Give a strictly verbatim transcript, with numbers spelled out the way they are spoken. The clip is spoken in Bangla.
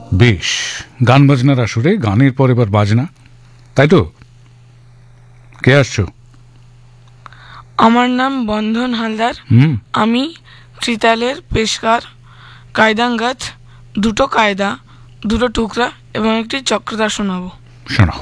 বেশ, গান বাজনার আসরে গানের পর এবার বাজনা, তাই তো? কে আসছো? আমার নাম বন্ধন হালদার। হুম আমি ত্রিতালের পেশকার, কায়দাঙ্গাত, দুটো কায়দা, দুটো টুকরা এবং একটি চক্রতা শোনাবো। শোনাও।